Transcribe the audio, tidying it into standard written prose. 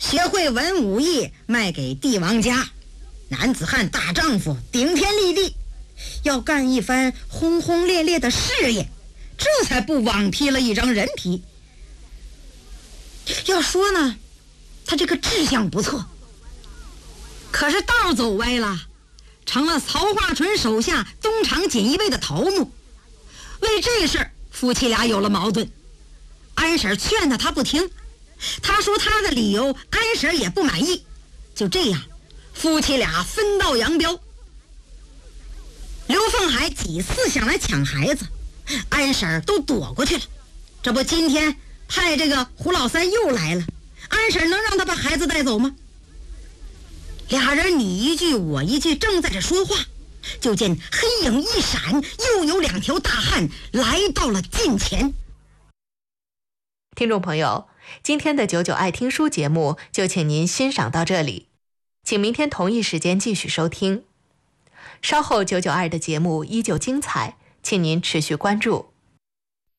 学会文武艺，卖给帝王家。男子汉大丈夫，顶天立地，要干一番轰轰烈烈的事业，这才不枉披了一张人皮。要说呢，他这个志向不错，可是道走歪了，成了曹化淳手下东厂锦衣卫的头目。为这事儿，夫妻俩有了矛盾。安婶劝他，他不听。他说他的理由，安婶也不满意。就这样，夫妻俩分道扬镳。刘凤海几次想来抢孩子，安婶都躲过去了。这不，今天派这个胡老三又来了，安婶能让他把孩子带走吗？俩人你一句我一句，正在这说话，就见黑影一闪，又有2条大汉来到了近前。 听众朋友，今天的99爱听书节目就请您欣赏到这里，请明天同一时间继续收听。稍后992的节目依旧精彩，请您持续关注。